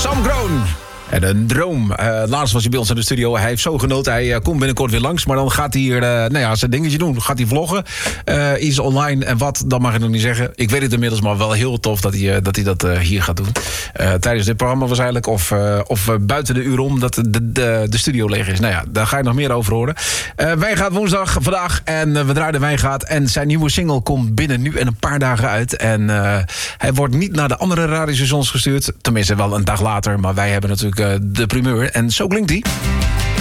Sam Groen. En een droom. Laatst was hij bij ons in de studio. Hij heeft zo genoten. Hij komt binnenkort weer langs. Maar dan gaat hij hier zijn dingetje doen. Gaat hij vloggen. Iets online. En wat, dat mag ik nog niet zeggen. Ik weet het inmiddels, maar wel heel tof dat hij dat hier gaat doen. Tijdens dit programma waarschijnlijk. Of buiten de uur om dat de studio leeg is. Nou ja, daar ga je nog meer over horen. Wijngaard woensdag vandaag. En we draaien Wijngaard. En zijn nieuwe single komt binnen nu en een paar dagen uit. En hij wordt niet naar de andere radiostations gestuurd. Tenminste wel een dag later. Maar wij hebben natuurlijk de primeur. En zo klinkt hij.